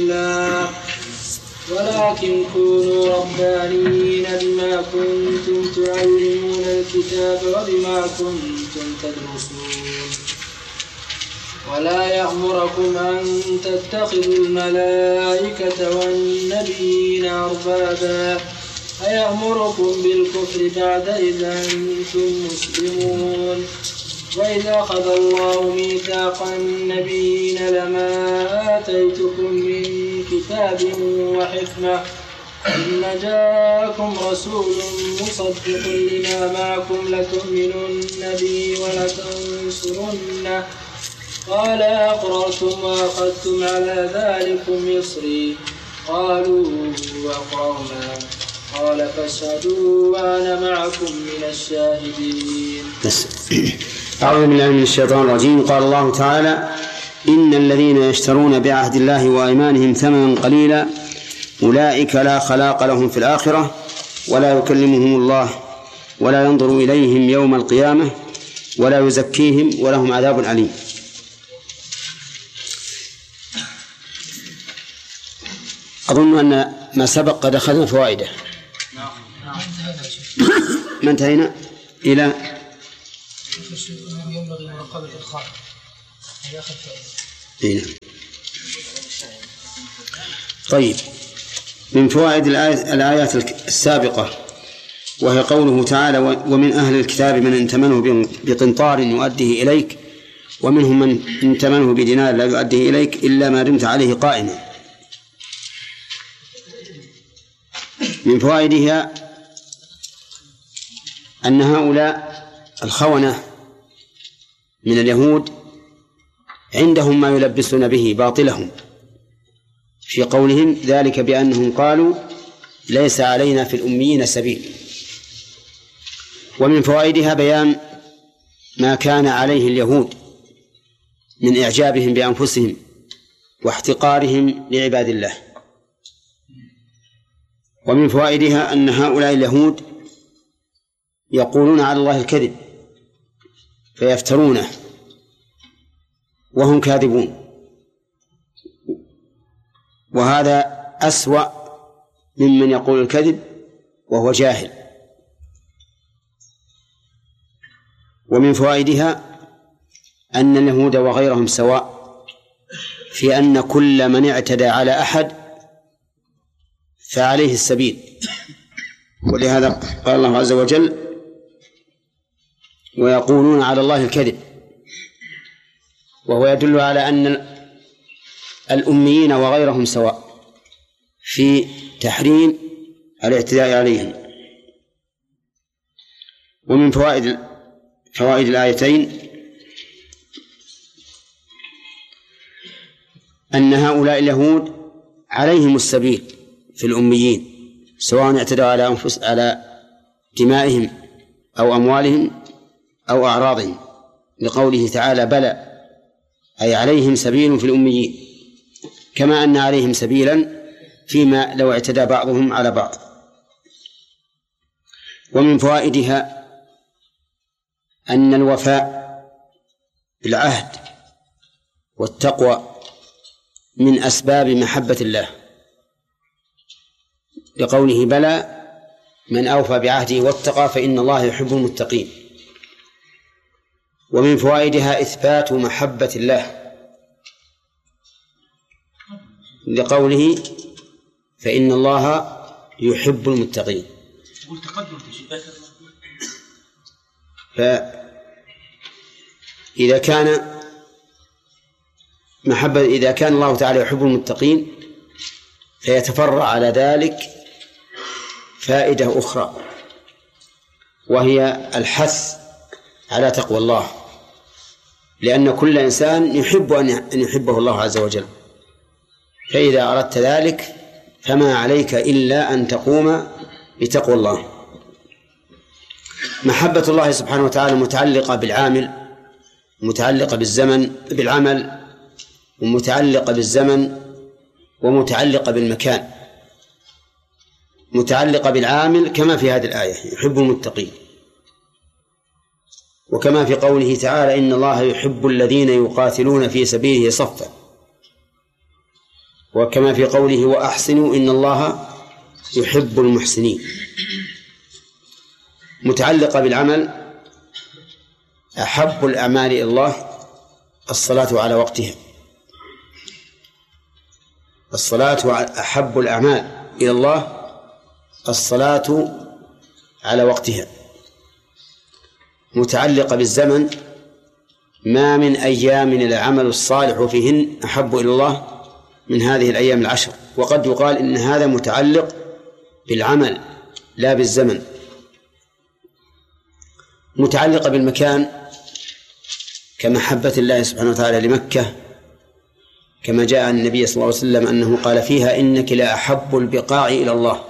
الله ولكن كونوا ربانيين بما كنتم تعلمون الكتاب وبما كنتم تدرسون ولا يأمركم أن تتخذوا الملائكة والنبيين أربابا أيأمركم بالكفر بعد إذا أنتم مسلمون وإذا أخذ الله ميثاق النبيين لما آتيتكم من كتاب وحكمة ثم جاءكم رسول مصدق لما معكم لتؤمنن به ولتنصرنه قال أقررتم وأخذتم على ذلكم إصري قالوا أقررنا قال فاشهدوا وأنا معكم من الشاهدين. أعوذ بالله من الشيطان الرجيم. قال الله تعالى: إن الذين يشترون بعهد الله وأيمانهم ثمنا قليلا أولئك لا خلاق لهم في الآخرة ولا يكلمهم الله ولا ينظر إليهم يوم القيامة ولا يزكيهم ولهم عذاب أليم. أظن أن ما سبق قد أخذنا فوائده. ما انتهينا إلى ينبغي مراقبة الخالق. طيب، من فوائد الآيات السابقة وهي قوله تعالى: ومن أهل الكتاب من إن تمنه بقنطار يؤديه إليك ومنهم من إن تمنه بدينار لا يؤديه إليك إلا ما دمت عليه قائما. من فوائدها أن هؤلاء الخونة من اليهود عندهم ما يلبسون به باطلهم في قولهم ذلك بأنهم قالوا ليس علينا في الأميين سبيل. ومن فوائدها بيان ما كان عليه اليهود من إعجابهم بأنفسهم واحتقارهم لعباد الله. ومن فوائدها أن هؤلاء اليهود يقولون على الله الكذب فيفترونه وهم كاذبون، وهذا أسوأ ممن يقول الكذب وهو جاهل. ومن فوائدها أن اليهود وغيرهم سواء في أن كل من اعتدى على أحد فعليه السبيل، ولهذا قال الله عز وجل: ويقولون على الله الكذب، وهو يدل على أن الأميين وغيرهم سواء في تحريم الاعتداء عليهم. ومن فوائد الآيتين أن هؤلاء اليهود عليهم السبيل في الأميين سواء اعتدوا على دمائهم أو أموالهم أو أعراضهم، لقوله تعالى: بلى، أي عليهم سبيل في الأميين، كما أن عليهم سبيلا فيما لو اعتدى بعضهم على بعض. ومن فوائدها أن الوفاء بالعهد والتقوى من أسباب محبة الله، لقوله: بلى، من أوفى بعهده واتقى فإن الله يحب المتقين. ومن فوائدها إثبات محبة الله، لقوله: فإن الله يحب المتقين. فإذا كان الله تعالى يحب المتقين فيتفرع على ذلك فائدة أخرى، وهي الحث على تقوى الله، لأن كل إنسان يحب أن يحبه الله عز وجل، فإذا أردت ذلك فما عليك إلا أن تقوم بتقوى الله. محبة الله سبحانه وتعالى متعلقة بالعامل، متعلقة بالعمل، ومتعلقة بالزمن، ومتعلقة بالمكان. متعلقة بالعامل كما في هذه الآية: يحب المتقين، وكما في قوله تعالى: إن الله يحب الذين يقاتلون في سبيله صفا. وكما في قوله وأحسنوا إن الله يحب المحسنين. متعلقة بالعمل: أحب الأعمال إلى الله الصلاة على وقتها. أحب الأعمال إلى الله الصلاة على وقتها. متعلقة بالزمن: ما من أيام العمل الصالح فيهن أحب إلى الله من هذه الأيام العشر. وقد يقال إن هذا متعلق بالعمل لا بالزمن. متعلقة بالمكان كمحبة الله سبحانه وتعالى لمكة، كما جاء عن النبي صلى الله عليه وسلم أنه قال فيها إنك لا أحب البقاع إلى الله.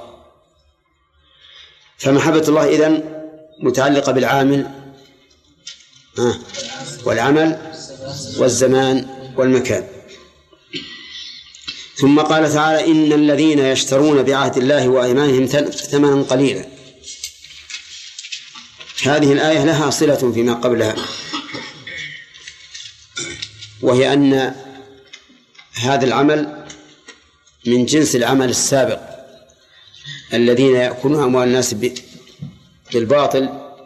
فمحبة الله إذن متعلقة بالعامل والعمل والزمان والمكان. ثم قال تعالى: إن الذين يشترون بعهد الله وأيمانهم ثمنا قليلا. هذه الآية لها صلة فيما قبلها، وهي أن هذا العمل من جنس العمل السابق الذين يأكلون أموال الناس بالباطل،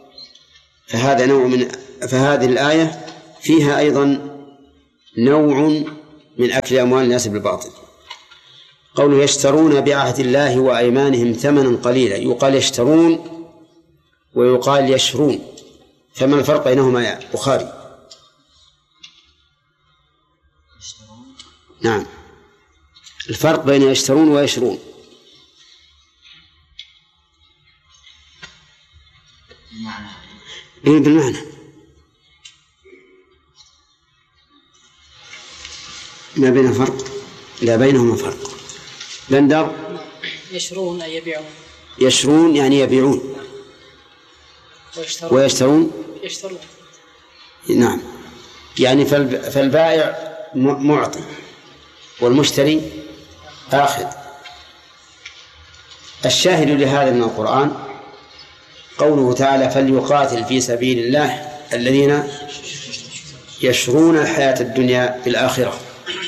فهذه الآية فيها أيضا نوع من أكل أموال الناس بالباطل. قوله يشترون بعهد الله وأيمانهم ثمنا قليلا، يقال يشترون ويقال يشرون، فما الفرق بينهما يا بخاري؟ نعم، الفرق بين يشترون ويشرون. بالمعنى ما بين فرق؟ لا بينهما فرق. بندر: يشرون أي يبيعون. يشرون يعني يبيعون، ويشترون يشترون. نعم، يعني فالبائع معطي والمشتري آخذ. الشاهد لهذا من القرآن قوله تعالى: فليقاتل في سبيل الله الذين يشرون الحياة الدنيا بالآخرة،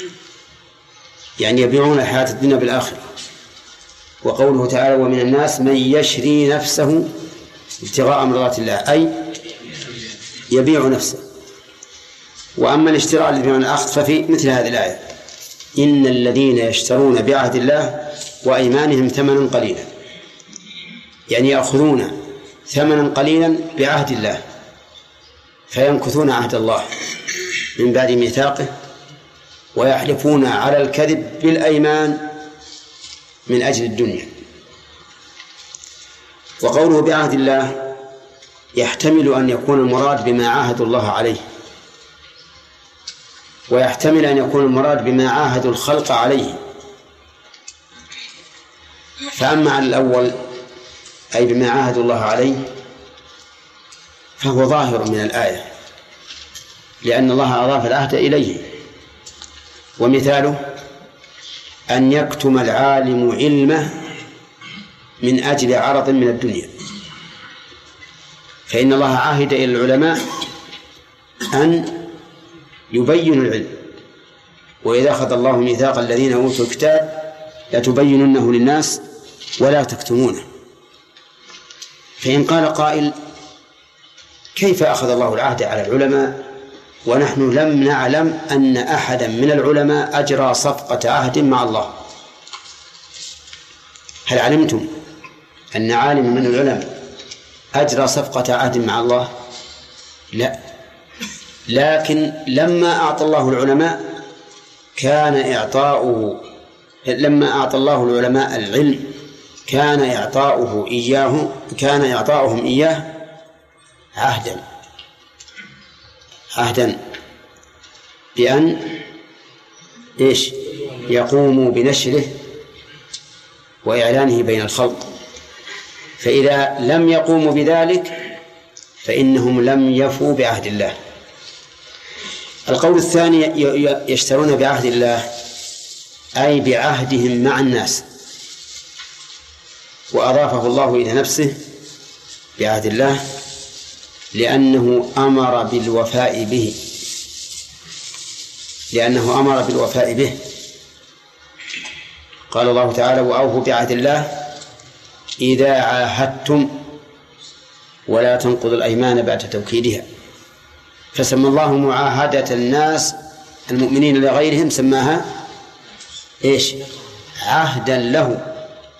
يعني يبيعون الحياة الدنيا بالآخرة. وقوله تعالى: ومن الناس من يشري نفسه ابتغاء مرضات الله، أي يبيع نفسه. وأما الاشتراء الذي بمعنى الأخذ ففي مثل هذه الآية: إن الذين يشترون بعهد الله وأيمانهم ثمنا قليلا، يعني يأخذون ثمنا قليلا بعهد الله فينكثون عهد الله من بعد ميثاقه، ويحلفون على الكذب بالأيمان من أجل الدنيا. وقوله بعهد الله يحتمل أن يكون المراد بما عاهدوا الله عليه، ويحتمل أن يكون المراد بما عاهدوا الخلق عليه. فأما على الأول أي بما عاهدوا الله عليه فهو ظاهر من الآية، لأن الله أضاف العهد إليه. ومثاله أن يكتم العالم علمه من أجل عرض من الدنيا، فإن الله عاهد إلى العلماء أن يبينوا العلم، وإذا أخذ الله ميثاق الذين أوتوا الكتاب لتبيننه للناس ولا تكتمونه. فإن قال قائل: كيف أخذ الله العهد على العلماء ونحن لم نعلم أن أحدا من العلماء أجرى صفقة عهد مع الله؟ هل علمتم أن عالم من العلماء أجرى صفقة عهد مع الله؟ لا، لكن لما أعطى الله العلماء لما أعطى الله العلماء العلم كان إعطاؤهم إياه عهدا بأن يقوموا بنشره وإعلانه بين الخلق، فإذا لم يقوموا بذلك فإنهم لم يفوا بعهد الله. القول الثاني: يشترون بعهد الله أي بعهدهم مع الناس، وأضافه الله إلى نفسه بعهد الله لأنه أمر بالوفاء به، قال الله تعالى: وأوفوا بعهد الله إذا عاهدتم ولا تنقضوا الأيمان بعد توكيدها. فسمى الله معاهدة الناس المؤمنين لغيرهم سماها إيش؟ عهدا له.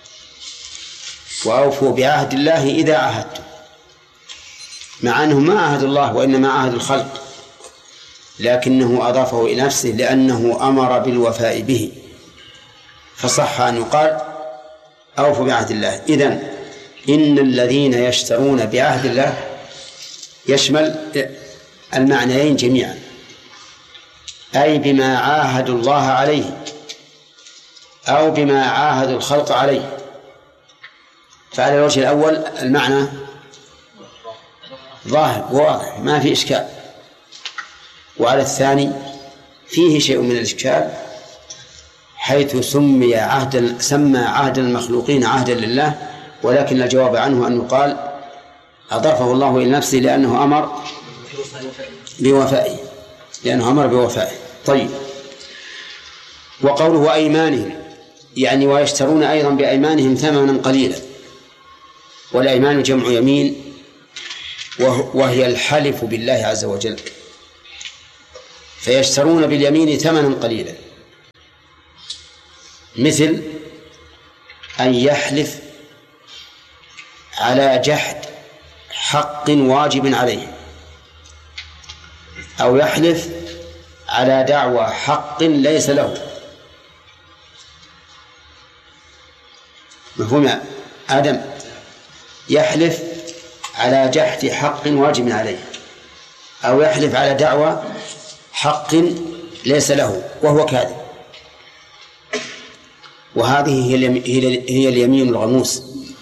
وأوفوا بعهد الله إذا عاهدتم، مع أنه ما عاهد الله وإنما عاهد الخلق، لكنه أضافه إلى نفسه لأنه أمر بالوفاء به، فصح أن يقال أوفوا بعهد الله. إذن إن الذين يشترون بعهد الله يشمل المعنيين جميعا، أي بما عاهدوا الله عليه أو بما عاهدوا الخلق عليه. فعلى الوجه الأول المعنى ظاهر وواضح ما في إشكال، وعلى الثاني فيه شيء من الإشكال، حيث سمى عهد المخلوقين عهدا لله، ولكن الجواب عنه أن يقال أضافه الله إلى نفسه لأنه أمر بوفائه. طيب، وقوله أيمانهم يعني ويشترون أيضا بأيمانهم ثمنا قليلا، والأيمان جمع يمين وهي الحلف بالله عز وجل، فيشترون باليمين ثمنا قليلا، مثل أن يحلف على جحد حق واجب عليه، أو يحلف على دعوى حق ليس له. مفهوم يا آدم؟ يحلف على جحد حق واجب عليه، أو يحلف على دعوى حق ليس له وهو كاذب. وهذه هي اليمين الغموس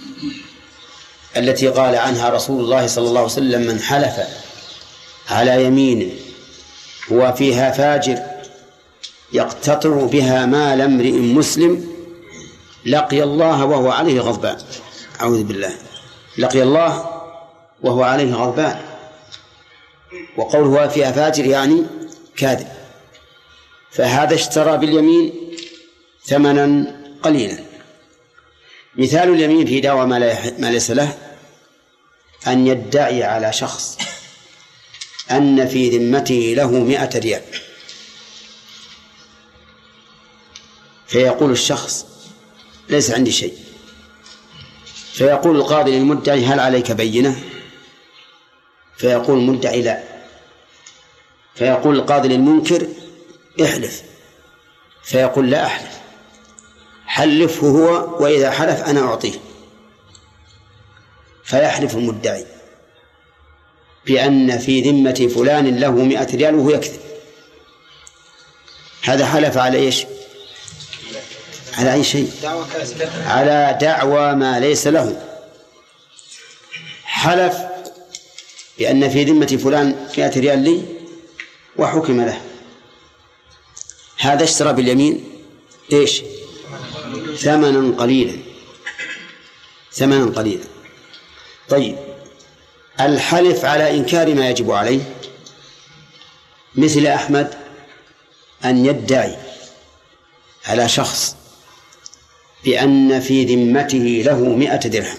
التي قال عنها رسول الله صلى الله عليه وسلم: من حلف على يمين هو فيها فاجر يقتطع بها مال امرئ مسلم لقي الله وهو عليه غضبان. أعوذ بالله، لقي الله وهو عليه غضبان. وقوله فيها فاجر يعني كاذب. فهذا اشترى باليمين ثمنا قليلا. مثال اليمين في دعوى ما ليس له أن يدعي على شخص أن في ذمته له 100 ريال، فيقول الشخص: ليس عندي شيء. فيقول القاضي للمدعي: هل عليك بينة؟ فيقول المدعي: لا. فيقول القاضي للمنكر: احلف. فيقول: لا أحلف، حلفه هو، وإذا حلف أنا أعطيه. فيحلف المدعي بأن في ذمة فلان له 100 ريال وهو يكذب. هذا حلف على إيش؟ على أي شيء؟ على دعوى ما ليس له. حلف بأن في ذمة فلان 100 ريال لي وحكم له. هذا اشترى باليمين إيش؟ ثمنا قليلا. طيب، الحلف على إنكار ما يجب عليه، مثل أحمد أن يدعي على شخص بأن في ذمته له 100 درهم،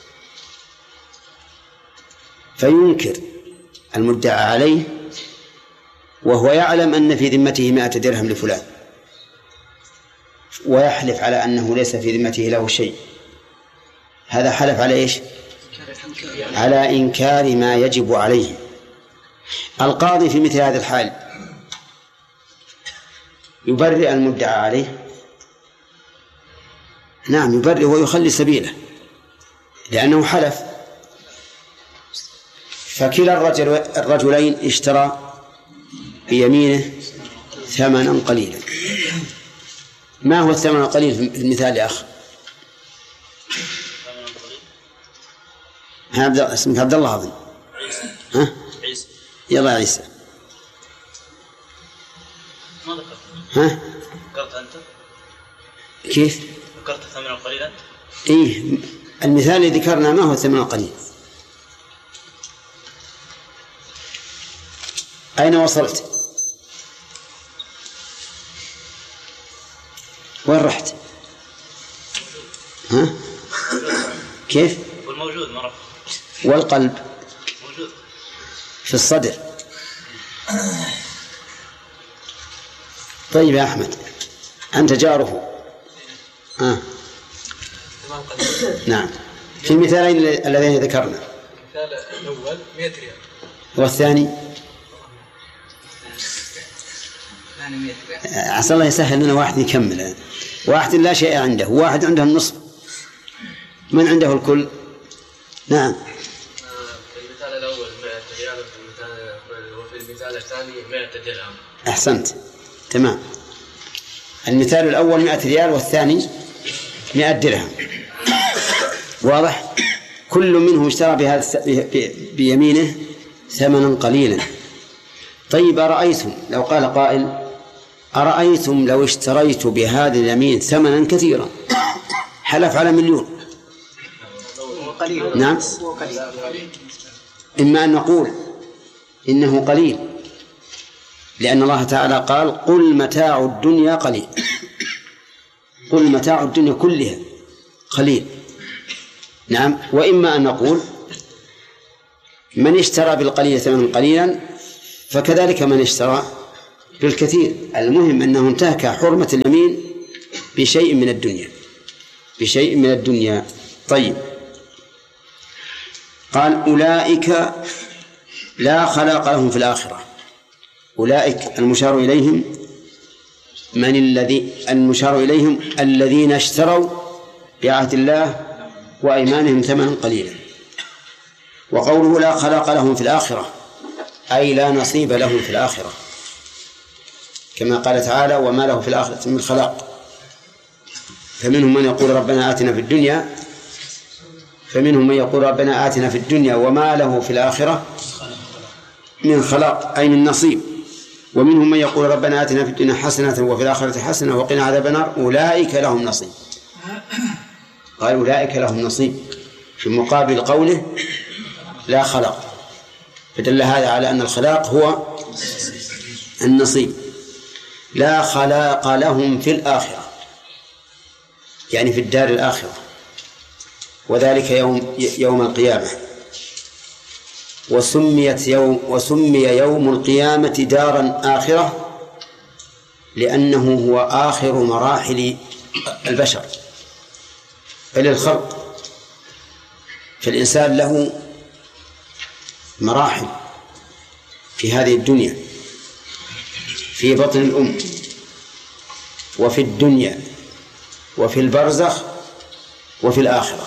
فينكر المدعى عليه وهو يعلم أن في ذمته 100 درهم لفلان، ويحلف على أنه ليس في ذمته له شيء. هذا حلف على إيش؟ على إنكار ما يجب عليه. القاضي في مثل هذا الحال يبرئ المدعى عليه؟ نعم، يبرئ ويخلي سبيله لأنه حلف. فكلا الرجلين اشترى بيمينه ثمنا قليلا. ما هو الثمن القليل في المثال يا أخ؟ اسمك عبد الله أظن. ها؟ عيسى. يلا عيسى. ما ذكرت. ها؟ ذكرت أنت؟ كيف؟ ذكرت ثمنا قليلا؟ إيه، المثال اللي ذكرنا ما هو الثمن القليل؟ أين وصلت؟ وين رحت؟ ها؟ كيف؟ والموجود مرة. والقلب موجود في الصدر. طيب يا أحمد أنت جاره. نعم. في المثالين الذين ذكرنا، المثال الأول 100 ريال والثاني عسى الله يسهل لنا واحد يكمل. واحد لا شيء عنده، واحد عنده النصف، من عنده الكل؟ نعم. في المثال الأول 100 ريال وفي المثال الثاني 100 درهم. أحسنت، تمام. المثال الأول 100 ريال والثاني 100 درهم. واضح؟ كل منهم اشترى بيمينه ثمنا قليلا. طيب أرأيتم لو قال قائل أرأيتم لو اشتريت بهذا اليمين ثمنا كثيرا، حلف على 1,000,000. نعم. إما أن نقول إنه قليل، لأن الله تعالى قال قل متاع الدنيا قليل، قل متاع الدنيا كلها قليل. نعم. وإما أن نقول من اشترى بالقليل ثمنا قليلا فكذلك من اشترى بالكثير. المهم أنه انتهك حرمة اليمين بشيء من الدنيا، بشيء من الدنيا. طيب، قال أولئك لا خلاق لهم في الآخرة. أولئك المشار إليهم من المشار إليهم الذين اشتروا بعهد الله وأيمانهم ثمنا قليلا. وقوله لا خلاق لهم في الآخرة أي لا نصيب لهم في الآخرة، كما قال تعالى وما له في الآخرة من خلاق. فمنهم من يقول ربنا آتنا في الدنيا، فمنهم من يقول ربنا آتنا في الدنيا وما له في الآخرة من خلاق أي من نصيب. ومنهم من يقول ربنا آتنا في الدنيا حسنة وفي الآخرة حسنة وقنا عذاب النار أولئك لهم نصيب. قال أولئك لهم نصيب في مقابل قوله لا خلاق، فدل هذا على أن الخلاق هو النصيب. لا خلاق لهم في الآخرة يعني في الدار الآخرة، وذلك يوم القيامة. وسمي يوم القيامة دارا آخرة لأنه هو آخر مراحل البشر بل الخلق. فالإنسان له مراحل في هذه الدنيا، في بطن الأم وفي الدنيا وفي البرزخ وفي الآخرة.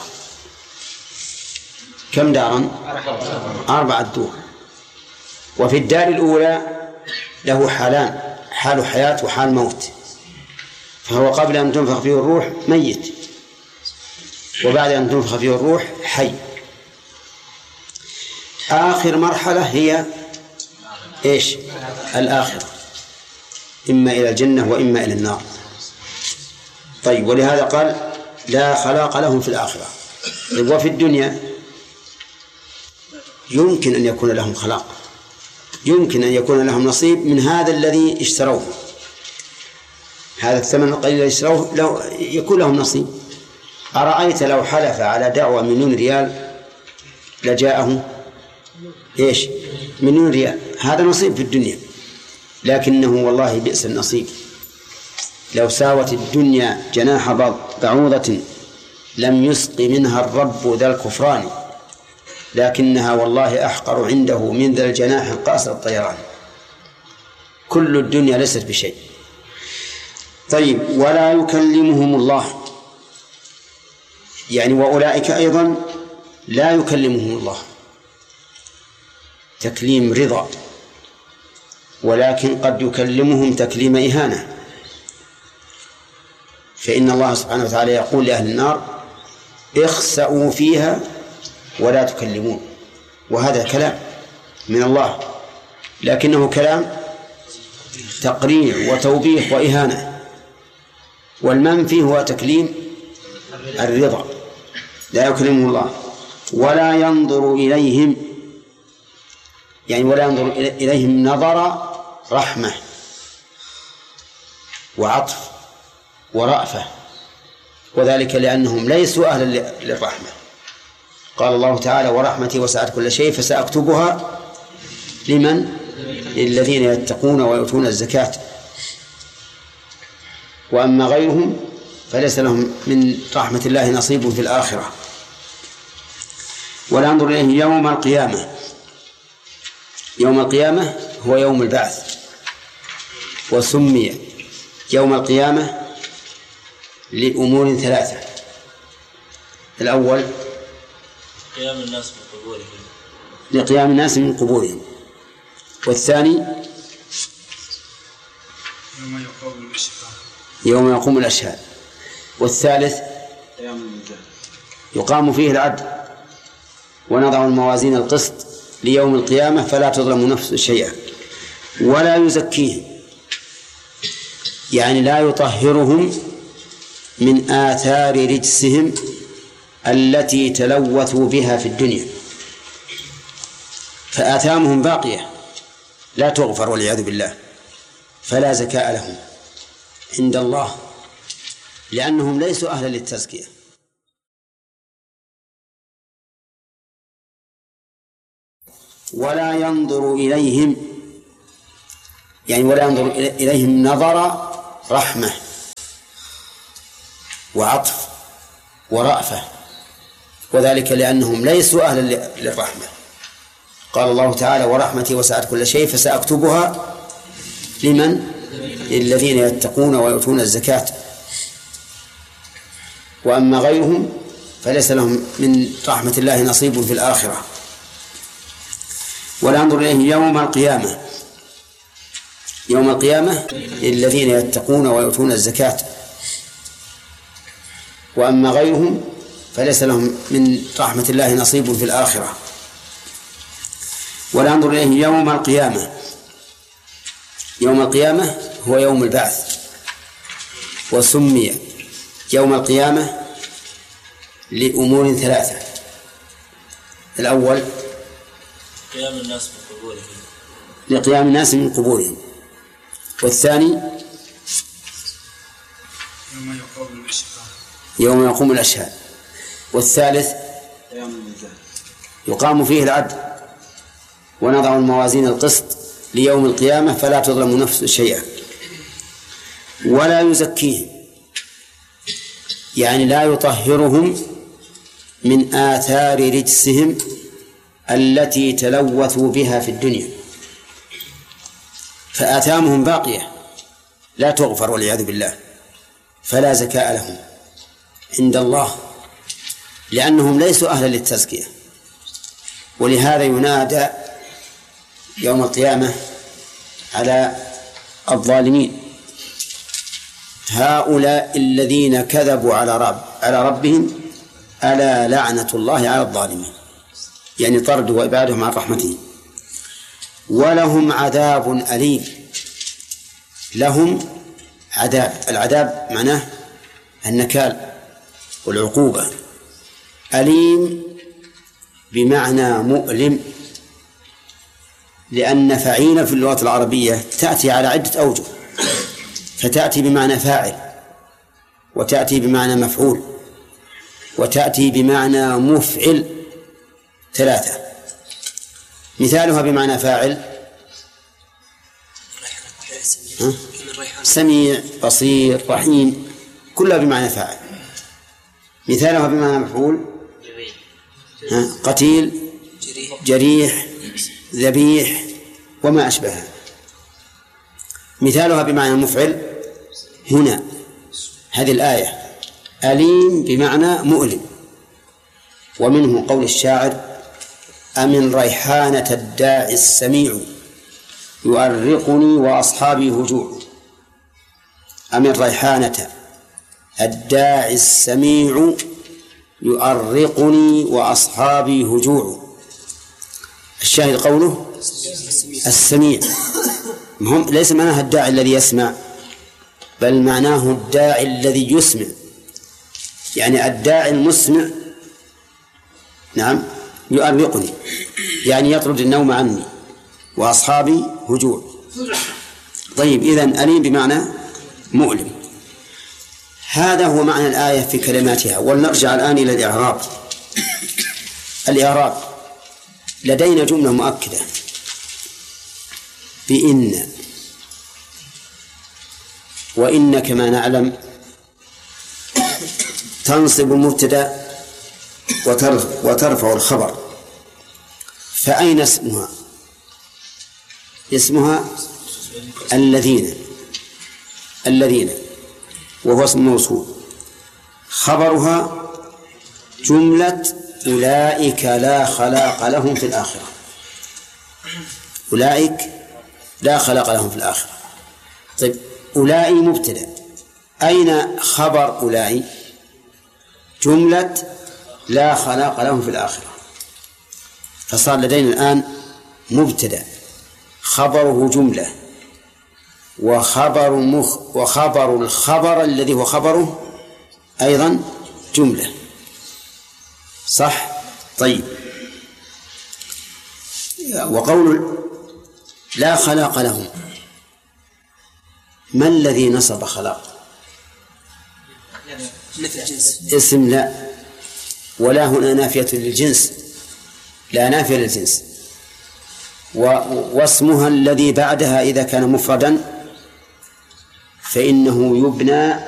كم دارا؟ 4 دور. وفي الدار الأولى له حالان، حال حياة وحال موت، فهو قبل أن تنفخ فيه الروح ميت، وبعد أن تنفخ فيه الروح حي. آخر مرحلة هي إيش؟ الآخرة، إما إلى الجنة وإما إلى النار. طيب، ولهذا قال لا خلاق لهم في الآخرة. وفي الدنيا يمكن أن يكون لهم خلاق، يمكن أن يكون لهم نصيب من هذا الذي اشتروه، هذا الثمن القليل الذي اشتروه لو يكون لهم نصيب. أرأيت لو حلف على دعوة 1,000,000 ريال لجاءه إيش؟ 1,000,000 ريال، هذا نصيب في الدنيا. لكنه والله بئس النصيب. لو ساوت الدنيا جناح بعوضة لم يسق منها الرب ذا الكفران، لكنها والله أحقر عنده من ذا الجناح القاصر الطيران. كل الدنيا ليست بشيء. طيب، ولا يكلمهم الله، يعني وأولئك أيضا لا يكلمهم الله تكليم رضا، ولكن قد يكلمهم تكليم إهانة. فإن الله سبحانه وتعالى يقول لأهل النار اخسأوا فيها ولا تكلمون، وهذا كلام من الله، لكنه كلام تقريع وتوبيخ وإهانة. والمنفي هو تكليم الرضا. لا يكلمهم الله ولا ينظر إليهم، يعني ولا ينظر إليهم نظر رحمة وعطف ورأفة وذلك لأنهم ليسوا أهلا للرحمة. قال الله تعالى: ورحمتي وسعت كل شيء فسأكتبها لمن؟ للذين يتقون ويؤتون الزكاة. وأما غيرهم فليس لهم من رحمة الله نصيب في الآخرة. ولا ينظر إليه يوم القيامة. يوم القيامة هو يوم البعث، وسمي يوم القيامة لأمور ثلاثة: الأول قيام الناس من قبورهم، لقيام الناس من قبورهم، والثاني يوم يقوم الأشهاد، والثالث يقام فيه العدل ونضع الموازين القسط ليوم القيامة فلا تظلم نفس شيئا ولا يزكيهم، يعني لا يطهرهم من آثار رجسهم التي تلوثوا بها في الدنيا، فآثامهم باقية لا تغفر والعياذ بالله، فلا زكاء لهم عند الله لأنهم ليسوا أهلا للتزكية. ولا ينظر إليهم، يعني ولا ينظر إليهم نظر رحمة وعطف ورأفة، وذلك لأنهم ليسوا أهلا للرحمة. قال الله تعالى: ورحمتي وسعت كل شيء فسأكتبها لمن؟ للذين يتقون ويؤتون الزكاة. وأما غيرهم فليس لهم من رحمة الله نصيب في الآخرة. ولا ينظر إليه يوم القيامة. يوم القيامة للذين يتقون ويؤتون الزكاة. وأما غيرهم فليس لهم من رحمة الله نصيب في الآخرة. ولا ينظر إليه يوم القيامة. يوم القيامة هو يوم البعث، وسمي يوم القيامة لأمور ثلاثة: الأول قيام الناس من قبورهم، لقيام الناس من قبورهم، والثاني يوم يقوم الأشهاد، والثالث يقام فيه العدل ونضع الموازين القسط ليوم القيامة فلا تظلم نفس شيئا ولا يزكيهم، يعني لا يطهرهم من آثار رجسهم التي تلوثوا بها في الدنيا، فآثامهم باقية لا تغفر والعياذ بالله، فلا زكاء لهم عند الله لأنهم ليسوا أهلا للتزكية. ولهذا ينادى يوم القيامة على الظالمين: هؤلاء الذين كذبوا على ربهم ألا لعنة الله على الظالمين، يعني طرد وإبعادهم عن رحمته. ولهم عذاب أليم. لهم عذاب، العذاب معناه النكال والعقوبة. أليم بمعنى مؤلم، لأن فعيل في اللغة العربية تأتي على عدة أوجه، فتأتي بمعنى فاعل، وتأتي بمعنى مفعول، وتأتي بمعنى مفعل، ثلاثة. مثالها بمعنى فاعل: سميع، بصير، رحيم، كلها بمعنى فاعل. مثالها بمعنى مفعول: قتيل، جريح، ذبيح، وما أشبهها. مثالها بمعنى مفعل هنا هذه الآية: أليم بمعنى مؤلم. ومنه قول الشاعر: أمن ريحانة الداعي السميع يؤرقني وأصحابي هجوع. أمن ريحانة الداعي السميع يؤرقني وأصحابي هجوع. الشاهد قوله السميع، ليس معناه الداعي الذي يسمع، بل معناه الداعي الذي يسمع، يعني الداعي المسمع. نعم، يؤرقني يعني يطرد النوم عني، وأصحابي هجوع. طيب، إذن أليم بمعنى مؤلم. هذا هو معنى الآية في كلماتها. ولنرجع الآن إلى الإعراب. الإعراب لدينا جملة مؤكدة بإن، وإن كما نعلم تنصب المبتدأ وترفع الخبر. فأين اسمها؟ اسمها الذين وهو اسم موصول. خبرها جملة أولئك لا خلاق لهم في الآخرة. أولئك لا خلاق لهم في الآخرة. طيب أولئك مبتدأ، أين خبر أولئك؟ جملة لا خلاق لهم في الآخرة. فصار لدينا الآن مبتدأ خبره جملة، وخبر الخبر الذي هو خبره أيضا جملة. صح؟ طيب، وقول لا خلاق لهم، ما الذي نصب خلاق؟ اسم لا، ولا هنا نافية للجنس، لا نافية للجنس. واسمها الذي بعدها إذا كان مفردا فإنه يبنى